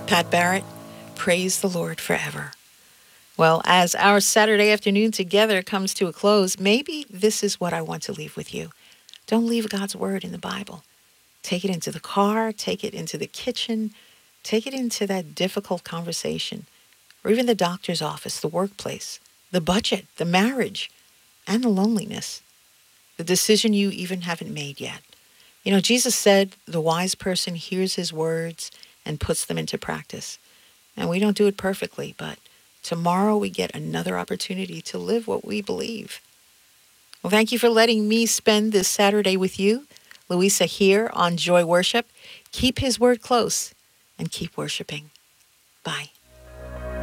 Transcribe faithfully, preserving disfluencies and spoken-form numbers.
Pat Barrett, praise the Lord forever. Well, as our Saturday afternoon together comes to a close, maybe this is what I want to leave with you. Don't leave God's word in the Bible. Take it into the car, take it into the kitchen, take it into that difficult conversation, or even the doctor's office, the workplace, the budget, the marriage, and the loneliness, the decision you even haven't made yet. You know, Jesus said the wise person hears his words and puts them into practice. And we don't do it perfectly, but tomorrow we get another opportunity to live what we believe. Well, thank you for letting me spend this Saturday with you. Louisa here on Joy Worship. Keep his word close and keep worshiping. Bye.